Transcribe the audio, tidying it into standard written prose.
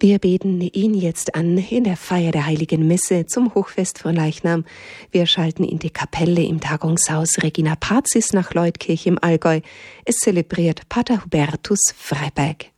Wir beten ihn jetzt an in der Feier der Heiligen Messe zum Hochfest von Leichnam. Wir schalten in die Kapelle im Tagungshaus Regina Pazis nach Leutkirch im Allgäu. Es zelebriert Pater Hubertus Freiberg.